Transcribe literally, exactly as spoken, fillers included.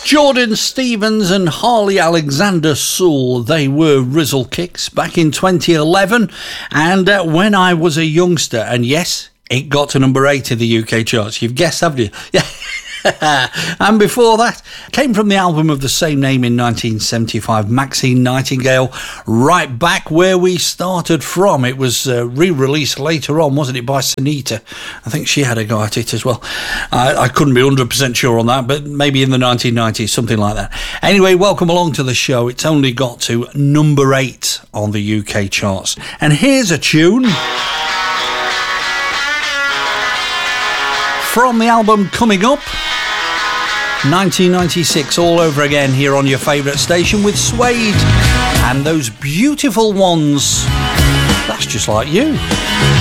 Jordan Stevens and Harley Alexander Soul, they were Rizzle Kicks back in twenty eleven, and uh, when I was a youngster, and yes, it got to number eight in the U K charts. You've guessed, haven't you? Yeah. And before that, came from the album of the same name in nineteen seventy-five, Maxine Nightingale, right back where we started from. It was uh, re-released later on, wasn't it, by Sunita? I think she had a go at it as well. I, I couldn't be one hundred percent sure on that, but maybe in the nineteen nineties, something like that. Anyway, welcome along to the show. It's only got to number eight on the U K charts. And here's a tune from the album Coming Up, nineteen ninety-six, all over again here on your favourite station with Suede and those beautiful ones. That's just like you.